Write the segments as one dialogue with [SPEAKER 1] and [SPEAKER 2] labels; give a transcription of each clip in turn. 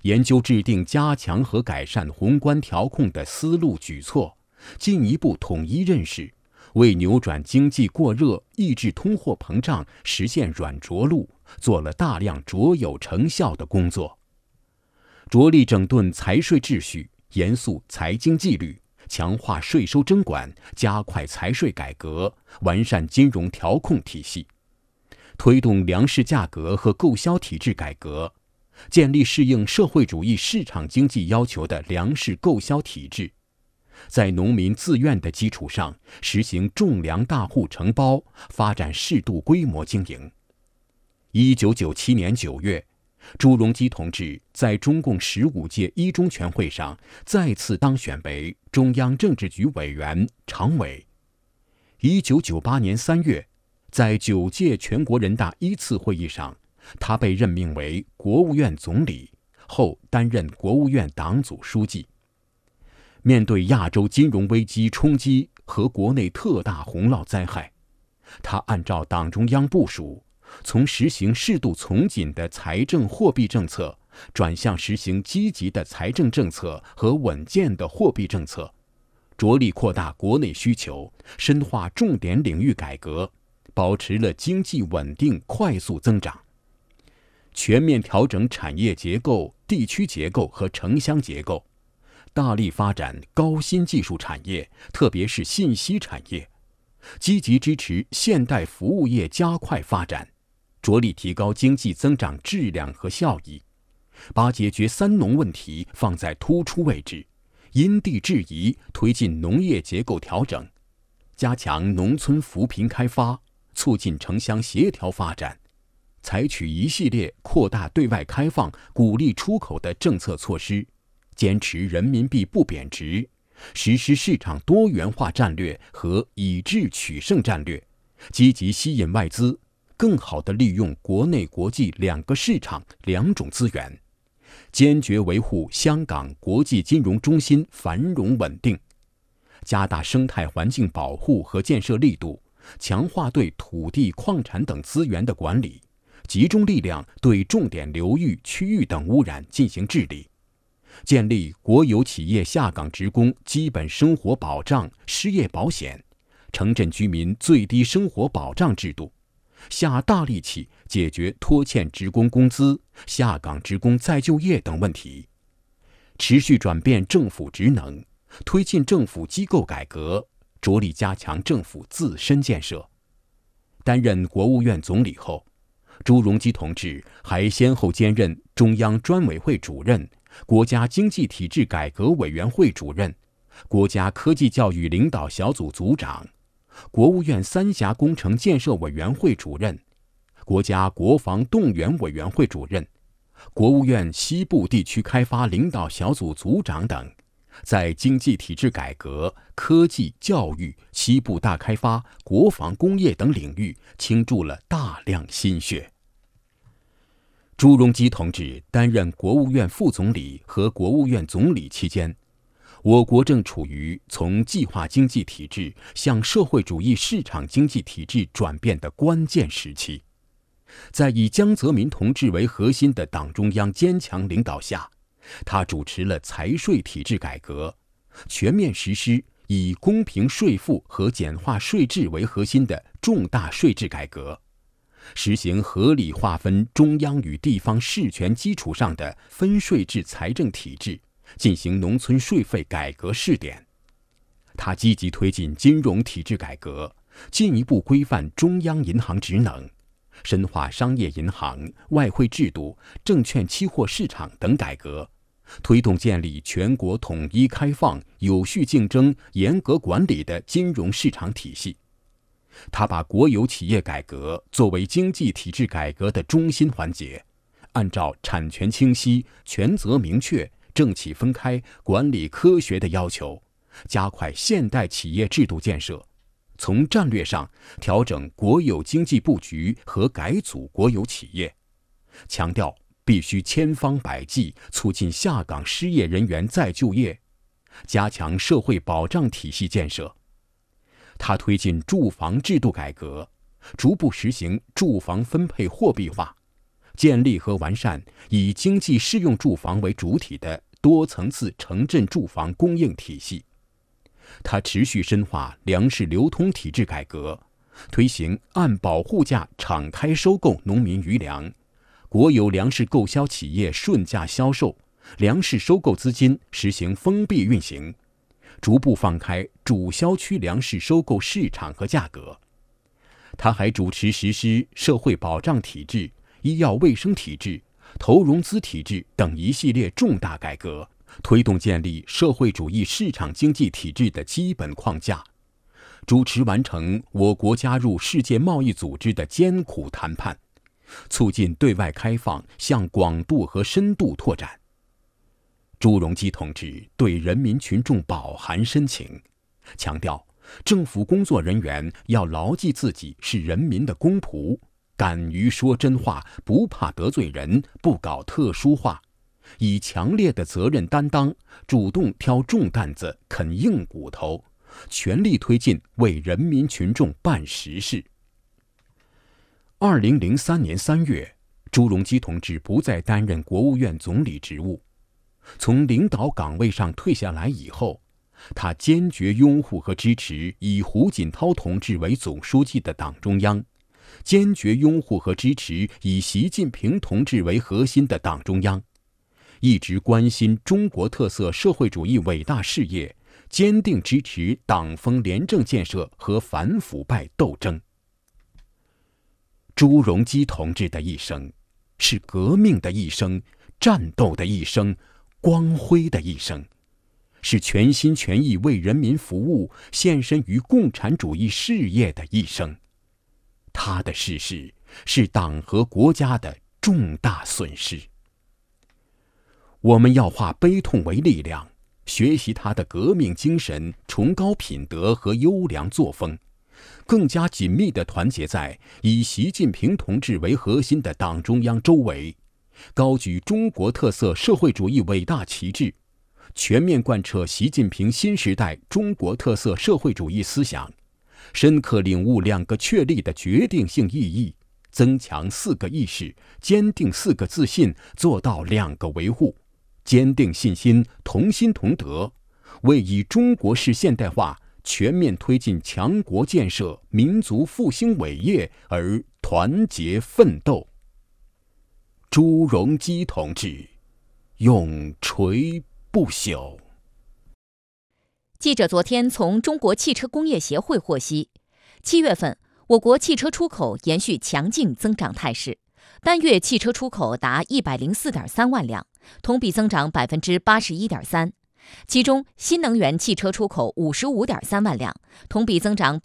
[SPEAKER 1] 研究制定加强和改善宏观调控的思路举措，进一步统一认识，为扭转经济过热、抑制通货膨胀、实现软着陆做了大量卓有成效的工作。着力整顿财税秩序，严肃财经纪律，强化税收征管，加快财税改革，完善金融调控体系，推动粮食价格和购销体制改革，建立适应社会主义市场经济要求的粮食购销体制，在农民自愿的基础上实行种粮大户承包，发展适度规模经营。1997年9月，朱镕基同志在中共15届一中全会上再次当选为中央政治局委员、常委。1998年3月，在9届全国人大一次会议上，他被任命为国务院总理，后担任国务院党组书记。面对亚洲金融危机冲击和国内特大洪涝灾害，他按照党中央部署，从实行适度从紧的财政货币政策，转向实行积极的财政政策和稳健的货币政策，着力扩大国内需求，深化重点领域改革，保持了经济稳定快速增长。全面调整产业结构、地区结构和城乡结构，大力发展高新技术产业，特别是信息产业，积极支持现代服务业加快发展，着力提高经济增长质量和效益，把解决三农问题放在突出位置，因地制宜推进农业结构调整，加强农村扶贫开发，促进城乡协调发展，采取一系列扩大对外开放、鼓励出口的政策措施，坚持人民币不贬值，实施市场多元化战略和以质取胜战略，积极吸引外资，更好地利用国内国际两个市场两种资源，坚决维护香港国际金融中心繁荣稳定，加大生态环境保护和建设力度，强化对土地、矿产等资源的管理，集中力量对重点流域、区域等污染进行治理，建立国有企业下岗职工基本生活保障、失业保险、城镇居民最低生活保障制度，下大力气解决拖欠职工工资、下岗职工再就业等问题，持续转变政府职能，推进政府机构改革，着力加强政府自身建设。担任国务院总理后，朱镕基同志还先后兼任中央专委会主任、国家经济体制改革委员会主任、国家科技教育领导小组组长、国务院三峡工程建设委员会主任、国家国防动员委员会主任、国务院西部地区开发领导小组组长等，在经济体制改革、科技、教育、西部大开发、国防工业等领域倾注了大量心血。朱镕基同志担任国务院副总理和国务院总理期间，我国正处于从计划经济体制向社会主义市场经济体制转变的关键时期。在以江泽民同志为核心的党中央坚强领导下，他主持了财税体制改革，全面实施以公平税负和简化税制为核心的重大税制改革，实行合理划分中央与地方事权基础上的分税制财政体制，进行农村税费改革试点。他积极推进金融体制改革，进一步规范中央银行职能，深化商业银行、外汇制度、证券期货市场等改革，推动建立全国统一开放、有序竞争、严格管理的金融市场体系。他把国有企业改革作为经济体制改革的中心环节，按照产权清晰、权责明确、政企分开、管理科学的要求，加快现代企业制度建设，从战略上调整国有经济布局和改组国有企业，强调必须千方百计促进下岗失业人员再就业，加强社会保障体系建设。他推进住房制度改革，逐步实行住房分配货币化， 建立和完善以经济适用住房为主体的多层次城镇住房供应体系。它持续深化粮食流通体制改革，推行按保护价敞开收购农民余粮，国有粮食购销企业顺价销售，粮食收购资金实行封闭运行，逐步放开主销区粮食收购市场和价格。他还主持实施社会保障体制、医药卫生体制、投融资体制等一系列重大改革，推动建立社会主义市场经济体制的基本框架，主持完成我国加入世界贸易组织的艰苦谈判，促进对外开放向广度和深度拓展。朱镕基同志对人民群众饱含深情，强调政府工作人员要牢记自己是人民的公仆，敢于说真话，不怕得罪人，不搞特殊化，以强烈的责任担当，主动挑重担子，啃硬骨头，全力推进为人民群众办实事。2003年3月，朱镕基同志不再担任国务院总理职务。从领导岗位上退下来以后，他坚决拥护和支持以胡锦涛同志为总书记的党中央，坚决拥护和支持以习近平同志为核心的党中央，一直关心中国特色社会主义伟大事业，坚定支持党风廉政建设和反腐败斗争。朱镕基同志的一生，是革命的一生，战斗的一生，光辉的一生，是全心全意为人民服务、献身于共产主义事业的一生。他的逝世是党和国家的重大损失。我们要化悲痛为力量，学习他的革命精神、崇高品德和优良作风，更加紧密地团结在以习近平同志为核心的党中央周围，高举中国特色社会主义伟大旗帜，全面贯彻习近平新时代中国特色社会主义思想，深刻领悟2个确立的决定性意义，增强4个意识，坚定4个自信，做到2个维护，坚定信心，同心同德，为以中国式现代化全面推进强国建设、民族复兴伟业而团结奋斗。朱镕基同志永垂不朽。
[SPEAKER 2] 记者昨天从中国汽车工业协会获悉，7月份我国汽车出口延续强劲增长态势，单月汽车出口达104.3万辆，同比增长81.3%。其中，新能源汽车出口55.3万辆，同比增长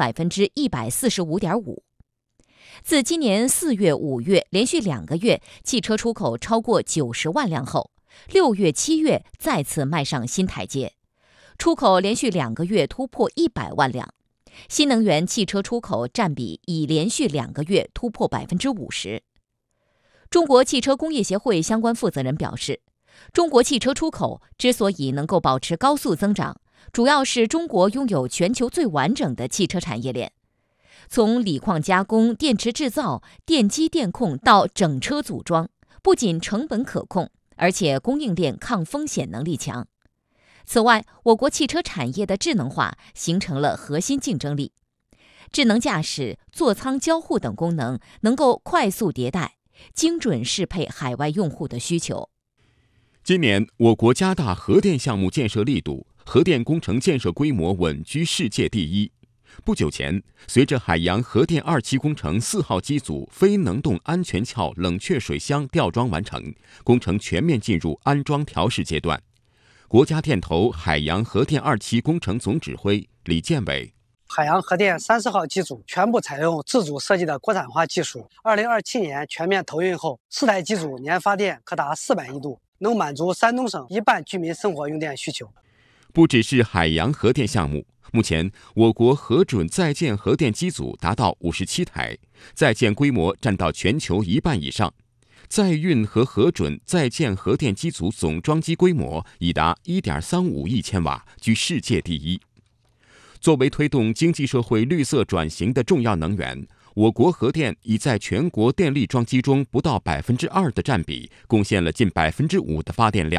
[SPEAKER 2] 145.5%。自今年4月、5月连续2个月汽车出口超过90万辆后，6月、7月再次迈上新台阶，出口连续2个月突破100万辆，新能源汽车出口占比已连续2个月突破50%。中国汽车工业协会相关负责人表示，中国汽车出口之所以能够保持高速增长，主要是中国拥有全球最完整的汽车产业链，从锂矿加工、电池制造、电机电控到整车组装，不仅成本可控，而且供应链抗风险能力强。此外，我国汽车产业的智能化形成了核心竞争力，智能驾驶、座舱交互等功能能够快速迭代，精准适配海外用户的需求。
[SPEAKER 1] 今年，我国加大核电项目建设力度，核电工程建设规模稳居世界第一。不久前，随着海洋核电2期工程4号机组非能动安全壳冷却水箱吊装完成，工程全面进入安装调试阶段。国家电投海洋核电2期工程总指挥李建伟：
[SPEAKER 3] 海洋核电30号机组全部采用自主设计的国产化技术，2027年全面投运后，4台机组年发电可达400亿度，能满足山东省1半居民生活用电需求。
[SPEAKER 1] 不只是海洋核电项目，目前我国核准在建核电机组达到57台，在建规模占到全球1半以上，在运和核准在建核电机组总装机规模已达1.35亿千瓦，居世界第一。作为推动经济社会绿色转型的重要能源， 我国核电已在全国电力装机中不到2%的占比，贡献了近5%的发电量。